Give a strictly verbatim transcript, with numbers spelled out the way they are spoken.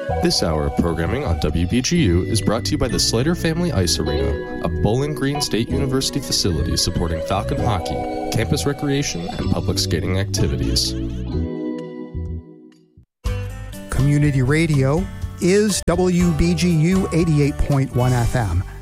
This hour of programming on W B G U is brought to you by the Slater Family Ice Arena, a Bowling Green State University facility supporting Falcon hockey, campus recreation, and public skating activities. Community radio is W B G U eighty-eight point one F M.